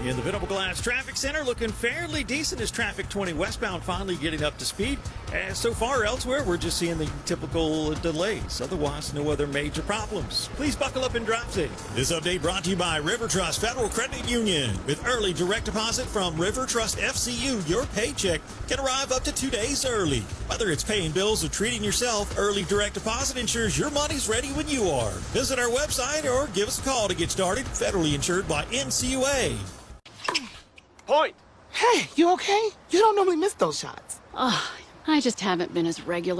In the Venable Glass Traffic Center, looking fairly decent as traffic 20 westbound finally getting up to speed. As so far elsewhere, we're just seeing the typical delays. Otherwise, no other major problems. Please buckle up and drive safe. This update brought to you by River Trust Federal Credit Union. With early direct deposit from River Trust FCU, your paycheck can arrive up to 2 days early. Whether it's paying bills or treating yourself, early direct deposit ensures your money's ready when you are. Visit our website or give us a call to get started. Federally insured by NCUA. Point. Hey, you okay? You don't normally miss those shots. I just haven't been as regular